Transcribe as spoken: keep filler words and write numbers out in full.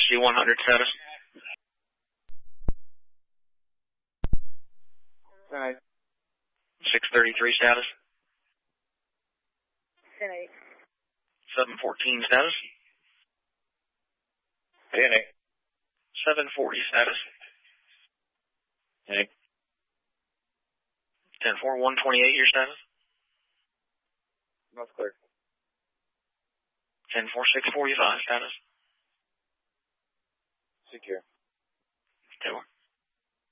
C one hundred status. Alright. six thirty-three status. ten eight. seven fourteen status. ten eight. seven forty status. ten eight. ten four, one twenty-eight, your status. Most clear. ten four, six forty-five status. Secure. ten one.